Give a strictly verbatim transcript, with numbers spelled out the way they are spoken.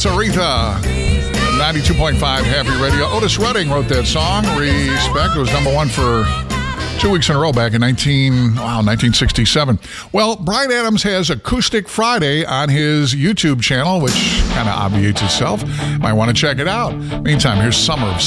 That's Aretha. ninety-two point five Happy Radio. Otis Redding wrote that song, Respect. It was number one for two weeks in a row back in nineteen, wow, nineteen sixty-seven. Well, Bryan Adams has Acoustic Friday on his YouTube channel, which kind of obviates itself. Might want to check it out. Meantime, here's Summer of